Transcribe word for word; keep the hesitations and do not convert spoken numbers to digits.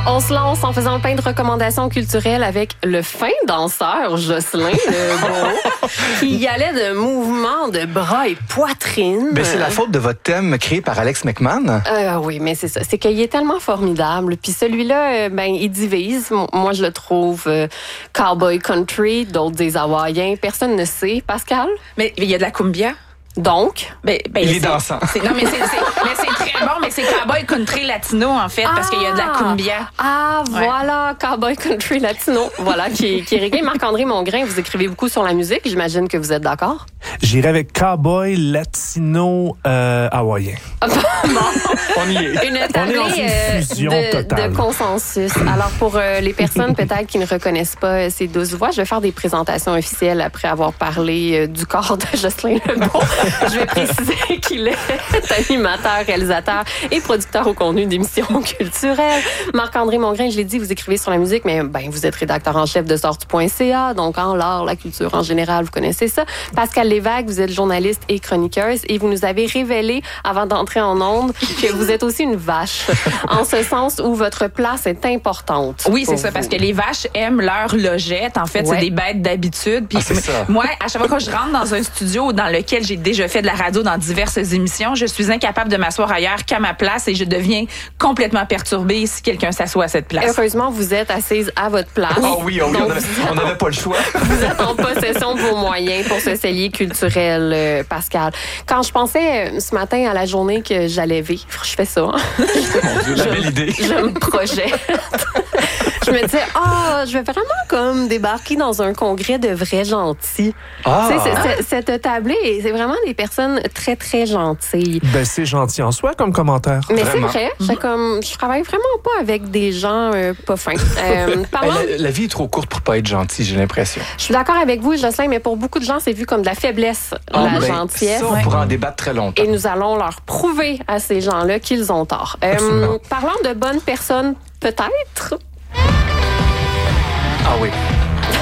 On se lance en faisant plein de recommandations culturelles avec le fin danseur Jocelyn Lebeau, qui y allait de mouvements de bras et poitrine. Ben, c'est la faute de votre thème créé par Alex McMahon. Euh, oui, mais c'est ça. C'est qu'il est tellement formidable. Puis celui-là, euh, ben, il divise. Moi, je le trouve euh, cowboy country, d'autres des hawaïens. Personne ne sait. Pascal? Mais il y a de la cumbia. Donc? Ben, ben, il est dansant. C'est, non, mais c'est, c'est, mais c'est très bon, mais c'est cowboy country latino, en fait, parce qu'il y a de la cumbia. Ah, Ouais. voilà, cowboy country latino. Voilà, qui, qui est réglé. Marc-André Mongrain, vous écrivez beaucoup sur la musique. J'imagine que vous êtes d'accord? J'irai avec cowboy latino euh, hawaïen. Bon. On y est. Une On est tablée dans une euh, fusion de, totale. de consensus. Alors, pour euh, les personnes peut-être qui ne reconnaissent pas euh, ces douze voix, je vais faire des présentations officielles après avoir parlé euh, du corps de Jocelyn Lebeau. Je vais préciser qu'il est animateur, réalisateur et producteur au contenu d'émissions culturelles. Marc-André Mongrain, je l'ai dit, vous écrivez sur la musique, mais ben, vous êtes rédacteur en chef de sortu point c a, donc en l'art, la culture en général, vous connaissez ça. Pascal Lévesque, vous êtes journaliste et chroniqueuse et vous nous avez révélé, avant d'entrer en ondes, que vous êtes aussi une vache, en ce sens où votre place est importante. Oui, c'est pour ça, vous. parce que les vaches aiment leur logette. En fait, Ouais. c'est des bêtes d'habitude. Puis Ah, c'est ça. moi, à chaque fois que je rentre dans un studio dans lequel j'ai déjà fait de la radio dans diverses émissions, je suis incapable de m'asseoir ailleurs qu'à ma place et je deviens complètement perturbée si quelqu'un s'assoit à cette place. Heureusement, vous êtes assise à votre place. Oh oui, oh oui, Donc, on avait- on n'avait pas le choix. Vous êtes en possession de vos moyens pour ce cellier culturel, euh, Pascal. Quand je pensais euh, ce matin à la journée que j'allais vivre, je fais ça, hein? Mon Dieu, la belle idée. Je me projette. Je me disais, ah, je vais vraiment comme débarquer dans un congrès de vrais gentils. Ah. Tu sais, c'est- c'est- cette tablée, c'est vraiment des personnes très, très gentilles. Ben, c'est gentil en soi comme commentaire. Mais c'est Vraiment. vrai, j'ai comme, je travaille vraiment pas avec des gens euh, pas fins. Euh, Ben, parlons la, la vie est trop courte pour pas être gentil, j'ai l'impression. Je suis d'accord avec vous, Jocelyn, mais pour beaucoup de gens, c'est vu comme de la faiblesse, la Ben, gentillesse. Ça, on pourra en débattre très longtemps. Et nous allons leur prouver à ces gens-là qu'ils ont tort. Euh, Absolument. parlant de bonnes personnes, peut-être. Ah oui.